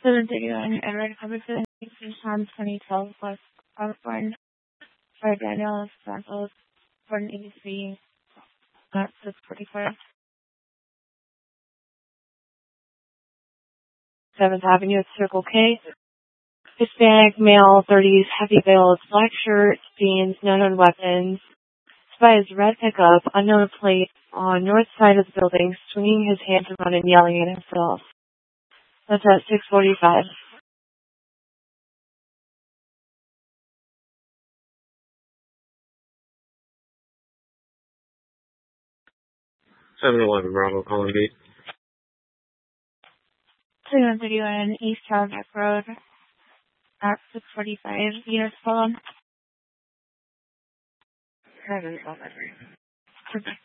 7:31 Edward Hubbardson, 2012 was Osborne by Daniel Santos, born 83 at 6:44. 7th Avenue at Circle K. Hispanic male, 30s, heavy veils, black shirt, jeans, no known weapons. Spies red pickup, unknown plate on north side of the building, swinging his hands around and yelling at himself. That's at 6:45. 7-Eleven, Bravo, calling me. 7:31 East Halifax Road at 6:45. Units phone.